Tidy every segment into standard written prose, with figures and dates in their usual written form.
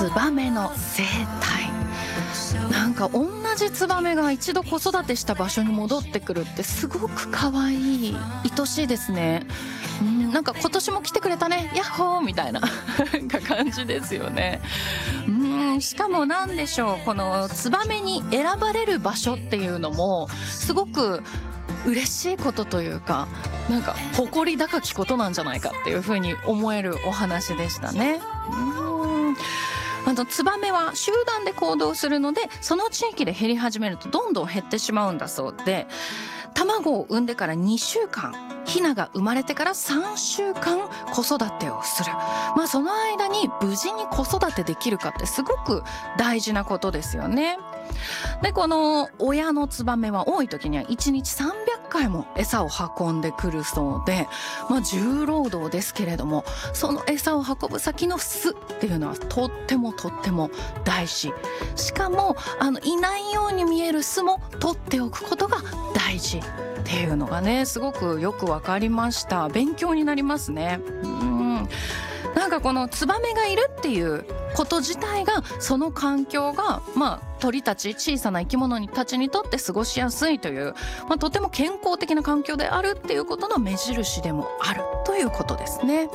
ツバメの生態。なんか同じツバメが一度子育てした場所に戻ってくるってすごく可愛い、愛しいですね。なんか今年も来てくれたね、ヤッホーみたいな感じですよね。しかもなんでしょう、このツバメに選ばれる場所っていうのもすごく嬉しいことというか、なんか誇り高きことなんじゃないかっていうふうに思えるお話でしたね。ツバメは集団で行動するので、その地域で減り始めるとどんどん減ってしまうんだそうで、卵を産んでから2週間、ヒナが生まれてから3週間子育てをする。その間に無事に子育てできるかってすごく大事なことですよね。で、この親のツバメは多い時には1日300回も餌を運んでくるそうで、重労働ですけれども、その餌を運ぶ先の巣っていうのはとっても大事。しかもいないように見える巣も取っておくことが大事っていうのがね、すごくよくわかりました。勉強になりますね。なんかこのツバメがいるっていうこと自体が、その環境が鳥たち、小さな生き物たちにとって過ごしやすいという、とても健康的な環境であるっていうことの目印でもあるということですね。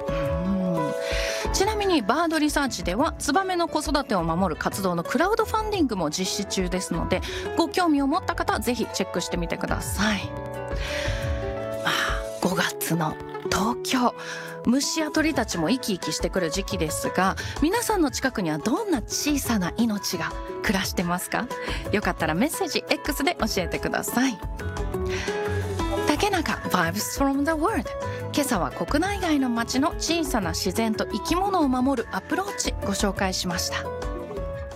ちなみにバードリサーチではツバメの子育てを守る活動のクラウドファンディングも実施中ですので、ご興味を持った方ぜひチェックしてみてください。5月の東京、虫や鳥たちも生き生きしてくる時期ですが、皆さんの近くにはどんな小さな命が暮らしてますか？よかったらメッセージ X で教えてください。竹中 Vibes from the World、 今朝は国内外の街の小さな自然と生き物を守るアプローチご紹介しました。